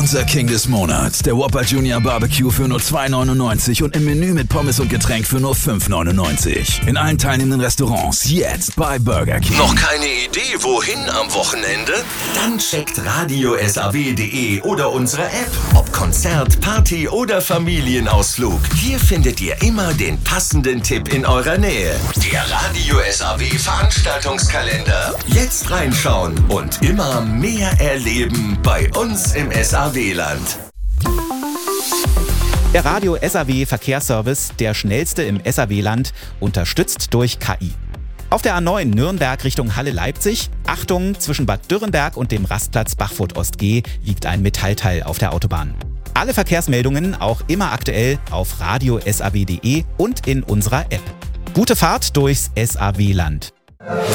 Unser King des Monats, der Whopper Junior Barbecue für nur $2,99 und im Menü mit Pommes und Getränk für nur $5,99. In allen teilnehmenden Restaurants jetzt bei Burger King. Noch keine Idee, wohin am Wochenende? Dann checkt radiosaw.de oder unsere App. Ob Konzert, Party oder Familienausflug. Hier findet ihr immer den passenden Tipp in eurer Nähe. Der Radio SAW Veranstaltungskalender. Jetzt reinschauen und immer mehr erleben bei uns im SAW-Land. Der Radio SAW Verkehrsservice, der schnellste im SAW-Land, unterstützt durch KI. Auf der A9 Nürnberg Richtung Halle-Leipzig, Achtung, zwischen Bad Dürrenberg und dem Rastplatz Bachfurt-Ost-G liegt ein Metallteil auf der Autobahn. Alle Verkehrsmeldungen auch immer aktuell auf radiosaw.de und in unserer App. Gute Fahrt durchs SAW-Land.